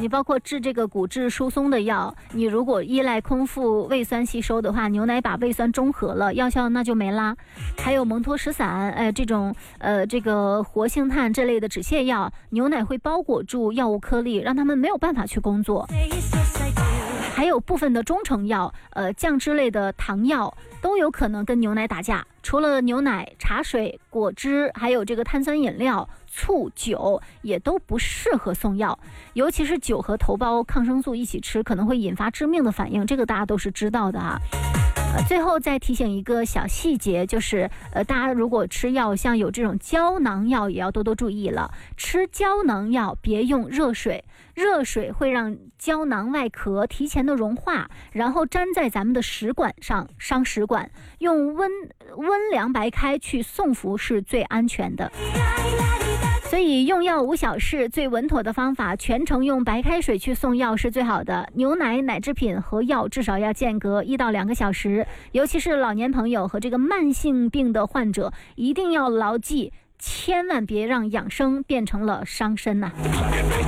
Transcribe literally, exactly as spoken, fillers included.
包括治这个骨质疏松的药，你如果依赖空腹胃酸吸收的话，牛奶把胃酸中和了，药效那就没啦。还有蒙脱石散，哎，这种呃这个活性炭这类的止泻药，牛奶会包裹住药物颗粒，让他们没有办法去工作。还有部分的中成药，呃降脂类的糖药都有可能跟牛奶打架。除了牛奶、茶水、果汁，还有这个碳酸饮料、醋、酒也都不适合送药，尤其是酒和头孢抗生素一起吃，可能会引发致命的反应，这个大家都是知道的啊。呃，最后再提醒一个小细节，就是呃，大家如果吃药，像有这种胶囊药，也要多多注意了。吃胶囊药别用热水，热水会让胶囊外壳提前的融化，然后粘在咱们的食管上，伤食管。用温温凉白开去送服是最安全的。所以用药无小事，最稳妥的方法，全程用白开水去送药是最好的。牛奶、奶制品和药至少要间隔一到两个小时，尤其是老年朋友和这个慢性病的患者，一定要牢记，千万别让养生变成了伤身呐、啊。